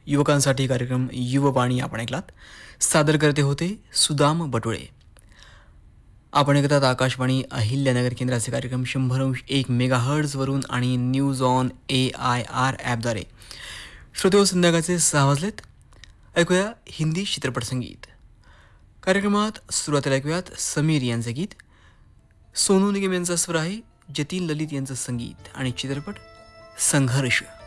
युवकांसाठी कार्यक्रम युववाणी आपण ऐकलात. सादर करते होते सुदाम बटुळे. आपण ऐकतात आकाशवाणी अहिल्यानगर केंद्राचे कार्यक्रम 100.1 वरून आणि न्यूज ऑन AIR ॲपद्वारे. श्रोते हो, संध्याकाळचे 6 वाजलेत. ऐकूया हिंदी चित्रपट संगीत. कार्यक्रमात सुरुवातीला ऐकूयात समीर यांचे गीत. सोनू निगम यांचा स्वर आहे, जतीन ललित यांचं संगीत आणि चित्रपट संघर्ष.